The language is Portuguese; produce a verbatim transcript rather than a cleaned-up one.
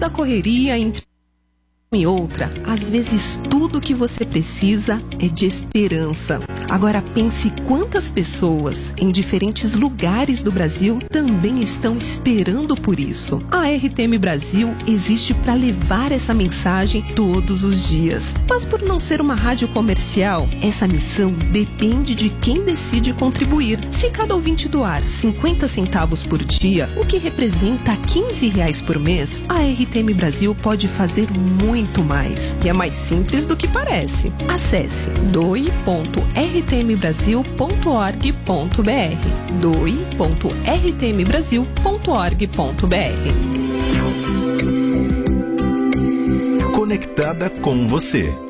uma correria entre e outra, às vezes tudo que você precisa é de esperança. Agora pense quantas pessoas em diferentes lugares do Brasil também estão esperando por isso. A R T M Brasil existe para levar essa mensagem todos os dias. Mas por não ser uma rádio comercial, essa missão depende de quem decide contribuir. Se cada ouvinte doar cinquenta centavos por dia, o que representa quinze reais por mês, a R T M Brasil pode fazer muito muito mais. E é mais simples do que parece. Acesse doe ponto r t m brasil ponto org ponto b r doe ponto r t m brasil ponto org ponto b r. Conectada com você.